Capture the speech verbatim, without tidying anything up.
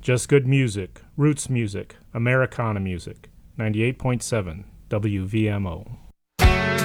Just good music, roots music, Americana music. ninety-eight point seven W V M O.